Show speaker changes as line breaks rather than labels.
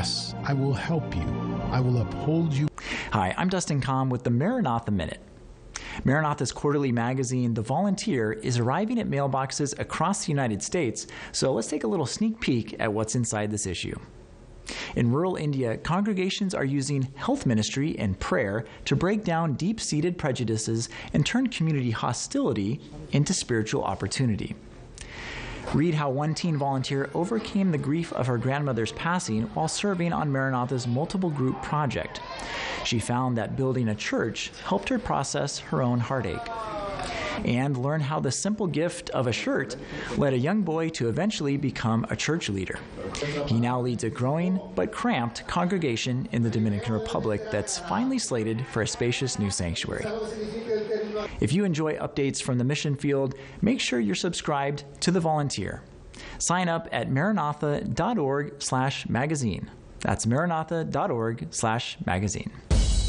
Yes, I will help you. I will uphold you.
Hi, I'm Dustin Kahn with the Maranatha Minute. Maranatha's quarterly magazine, The Volunteer, is arriving at mailboxes across the United States, so let's take a little sneak peek at what's inside this issue. In rural India, congregations are using health ministry and prayer to break down deep-seated prejudices and turn community hostility into spiritual opportunity. Read how one teen volunteer overcame the grief of her grandmother's passing while serving on Maranatha's multiple group project. She found that building a church helped her process her own heartache. And learn how the simple gift of a shirt led a young boy to eventually become a church leader. He now leads a growing but cramped congregation in the Dominican Republic that's finally slated for a spacious new sanctuary. If you enjoy updates from the mission field, make sure you're subscribed to The Volunteer. Sign up at maranatha.org/magazine. That's maranatha.org/magazine.